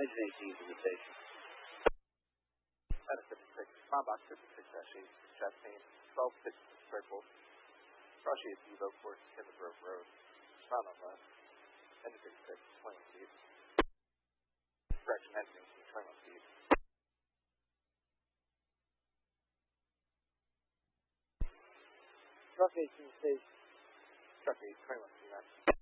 18 to the station. At a 56, command box 56-8, Chastain, 12 6 circle, Rashi at Evo Court, Kenneth Grove Road, Sound on left, end 56, 21 feet. Correction, end 21 feet. Truck 18 station. Truck 8, 21 feet.